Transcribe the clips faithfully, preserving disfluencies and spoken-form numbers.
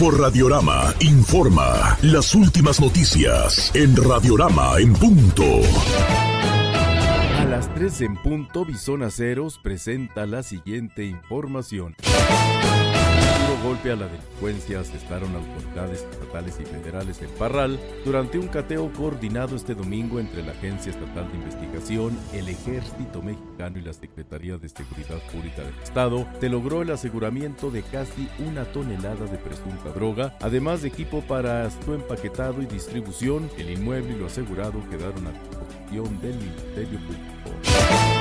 Grupo Radiorama informa las últimas noticias en Radiorama en punto. A las tres en punto, Bison Aceros presenta la siguiente información. Un golpe a la delincuencia asestaron autoridades estatales y federales en Parral durante un cateo coordinado este domingo entre la Agencia Estatal de Investigación, el Ejército Mexicano y la Secretaría de Seguridad Pública del Estado. Se logró el aseguramiento de casi una tonelada de presunta droga, además de equipo para su empaquetado y distribución. El inmueble y lo asegurado quedaron a disposición del Ministerio Público.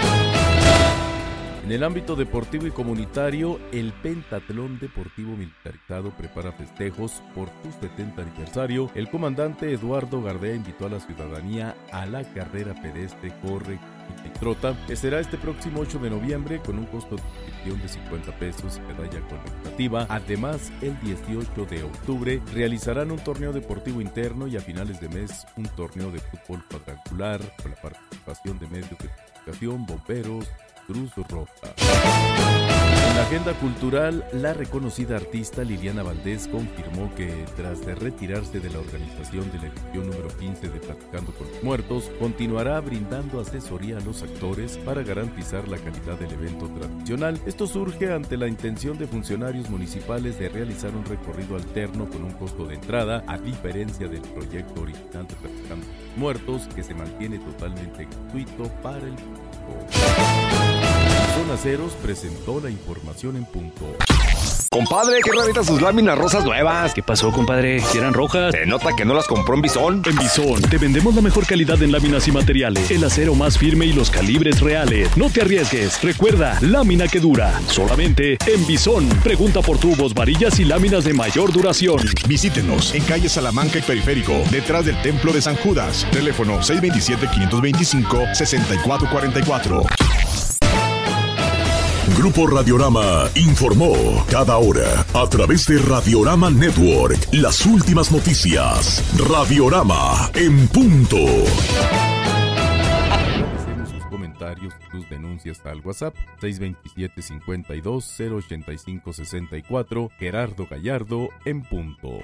En el ámbito deportivo y comunitario, el Pentatlón Deportivo Militarizado prepara festejos por su setenta aniversario. El comandante Eduardo Gardea invitó a la ciudadanía a la carrera pedestre Corre y Trota, que será este próximo ocho de noviembre con un costo de inscripción de cincuenta pesos y medalla conmemorativa. Además, el dieciocho de octubre realizarán un torneo deportivo interno y a finales de mes un torneo de fútbol cuadrangular con la participación de medios de comunicación, bomberos, Cruz Roja. En la agenda cultural, la reconocida artista Liliana Valdés confirmó que tras de retirarse de la organización de la edición número quince de Platicando con los Muertos, continuará brindando asesoría a los actores para garantizar la calidad del evento tradicional. Esto surge ante la intención de funcionarios municipales de realizar un recorrido alterno con un costo de entrada, a diferencia del proyecto original de Platicando con los Muertos, que se mantiene totalmente gratuito para el público. Bison Aceros presentó la información en punto. Compadre, qué raritas sus láminas rosas nuevas. ¿Qué pasó, compadre? ¿Si eran rojas? Se nota que no las compró en Bison. En Bison te vendemos la mejor calidad en láminas y materiales, el acero más firme y los calibres reales. No te arriesgues. Recuerda, lámina que dura. Solamente en Bison. Pregunta por tubos, varillas y láminas de mayor duración. Visítenos en calle Salamanca y Periférico, detrás del Templo de San Judas. Teléfono seis dos siete, cinco dos cinco, seis cuatro cuatro cuatro. Grupo Radiorama informó cada hora a través de Radiorama Network las últimas noticias. Radiorama en punto. Agradecemos sus comentarios y sus denuncias al WhatsApp seis dos siete, cinco dos, cero ocho cinco seis cuatro. Gerardo Gallardo en punto.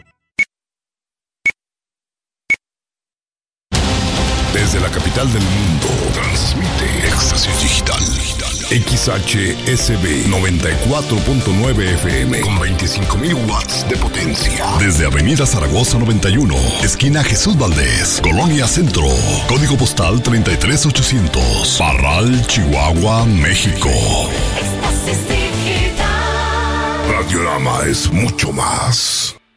Desde la capital del mundo, transmite Éxtasis Digital. X H S B noventa y cuatro punto nueve F M con veinticinco mil watts de potencia. Desde Avenida Zaragoza noventa y uno, esquina Jesús Valdés, Colonia Centro. Código postal treinta y tres ochocientos. Parral, Chihuahua, México. Radiorama es mucho más.